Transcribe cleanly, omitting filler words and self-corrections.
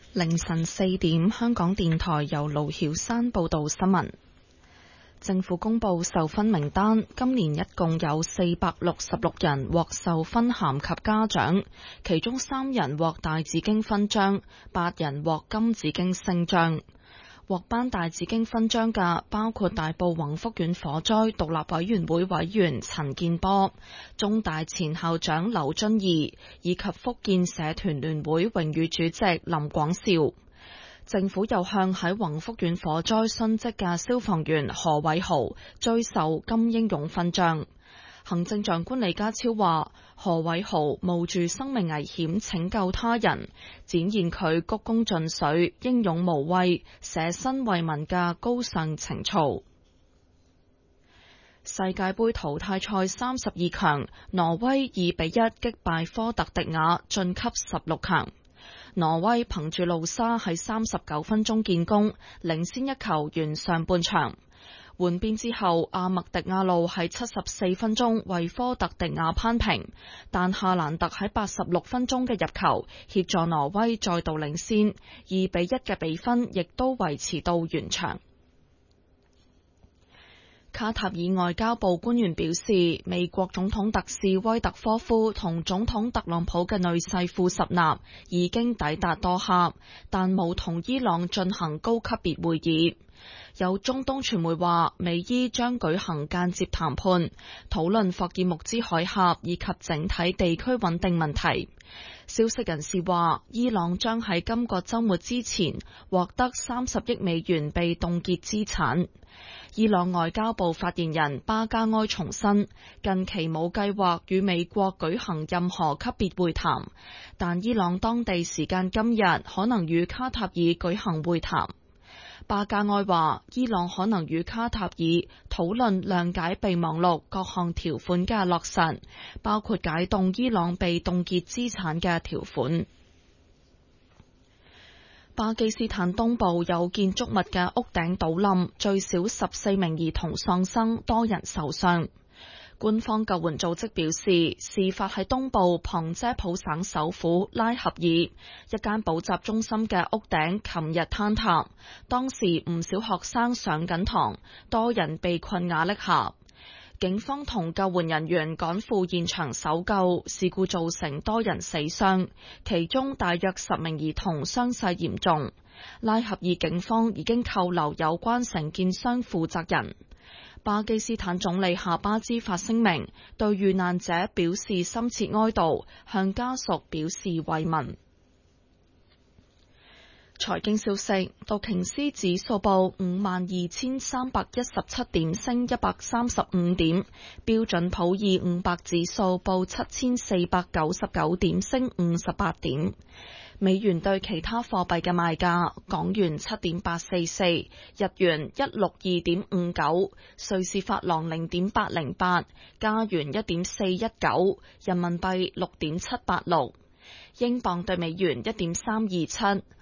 凌晨4點，香港電台由盧曉山報道新聞。政府公布授勳名單，今年一共有466人獲授勳銜及嘉獎，其中3人獲大紫荊勳章，8人獲金紫荊星章。獲頒大紫荊勳章嘅包括大埔宏福苑火災獨立委員會委員陳建波、中大前校長劉遵義以及福建社團聯會榮譽主席林廣兆。政府又向喺宏福苑火災殉職嘅消防員何偉豪追授金英勇勳章。行政長官李家超話，何偉豪冒住生命危險拯救他人，展現佢鞠躬盡瘁、英勇無畏、捨身為民嘅高尚情操。世界盃淘汰賽32強，挪威2比1擊敗科特迪瓦晉級16強。挪威憑住路沙喺39分鐘建功，領先1球完上半場。換邊之後，阿麥迪亞路喺74分鐘為科特迪瓦扳平，但夏蘭特喺86分鐘嘅入球協助挪威再度領先，2比1嘅比分亦都維持到完場。卡塔爾外交部官員表示，美國總統特使威特科夫同總統特朗普嘅女婿庫什納已經抵達多哈，但冇同伊朗進行高級別會議。有中東傳媒話，美伊將舉行間接談判，討論霍爾木茲海峽以及整體地區穩定問題。消息人士話，伊朗將喺今個週末之前獲得30億美元被凍結資產。伊朗外交部發言人巴加埃重申，近期冇計劃與美國舉行任何級別會談，但伊朗當地時間今日可能與卡塔爾舉行會談。巴加埃話，伊朗可能與卡塔爾討論諒解備忘錄各項條款嘅落實，包括解凍伊朗被凍結資產嘅條款。巴基斯坦東部有建築物嘅屋頂倒冧，最少14名兒童喪生，多人受傷。官方救援組織表示，事發喺東部旁遮普省首府拉合爾，一間補習中心嘅屋頂琴日坍塌，當時唔少學生上緊堂，多人被困瓦礫下。警方同救援人員趕赴現場搜救，事故造成多人死傷，其中大約10名兒童傷勢嚴重。拉合爾警方已經扣留有關承建商負責人。巴基斯坦總理夏巴茲發聲明，對遇難者表示深切哀悼，向家屬表示慰問。財經消息，道瓊斯指數報52,317點，升135點；標準普爾500指數報7,499點，升58點。美元對其他貨幣嘅賣價：港元7.844，日元162.59，瑞士法郎0.808，加元1.419，人民幣6.786，英鎊對美元1.327。